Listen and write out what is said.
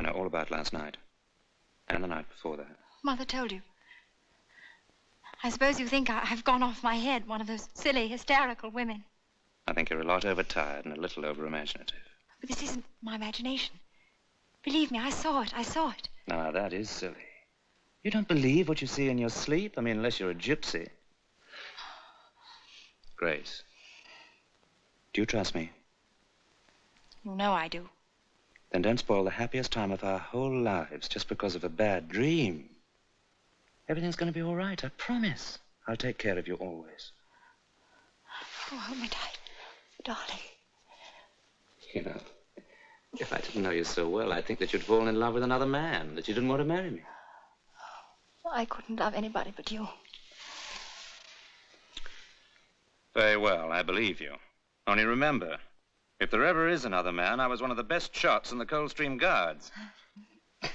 I know all about last night. And the night before that. Mother told you. I suppose you think I've gone off my head, one of those silly, hysterical women. I think you're a lot overtired and a little over-imaginative. But this isn't my imagination. Believe me, I saw it. Now, that is silly. You don't believe what you see in your sleep? I mean, unless you're a gypsy. Grace, do you trust me? You know I do. Then don't spoil the happiest time of our whole lives just because of a bad dream. Everything's going to be all right, I promise. I'll take care of you always. Oh, hold me tight, darling. You know, if I didn't know you so well, I'd think that you'd fallen in love with another man, that you didn't want to marry me. I couldn't love anybody but you. Very well, I believe you. Only remember, if there ever is another man, I was one of the best shots in the Coldstream Guards.